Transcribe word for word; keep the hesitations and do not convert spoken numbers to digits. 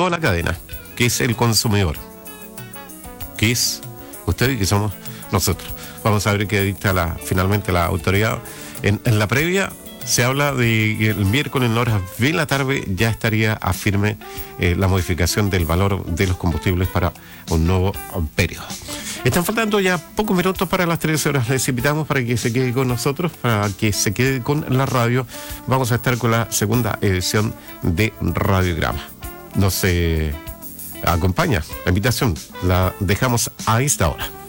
toda la cadena, que es el consumidor, que es usted y que somos nosotros. Vamos a ver qué dicta la, finalmente la autoridad. En, en la previa se habla de que el miércoles en horas de la tarde ya estaría a firme eh, la modificación del valor de los combustibles para un nuevo periodo. Están faltando ya pocos minutos para las trece horas. Les invitamos para que se quede con nosotros, para que se quede con la radio. Vamos a estar con la segunda edición de Radiograma. Nos eh, acompaña la invitación, la dejamos a esta hora.